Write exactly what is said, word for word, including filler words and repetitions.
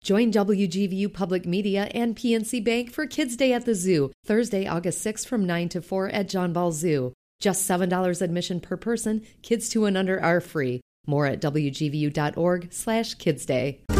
Join W G V U Public Media and P N C Bank for Kids Day at the Zoo, Thursday, August sixth from nine to four at John Ball Zoo. Just seven dollars admission per person. Kids two and under are free. More at W G V U dot org slash Kids Day.